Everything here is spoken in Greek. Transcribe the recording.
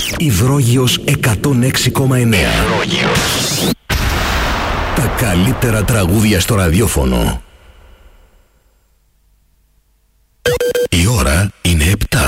Υδρόγειος 106,9. Τα καλύτερα τραγούδια στο ραδιόφωνο. Η ώρα είναι 7.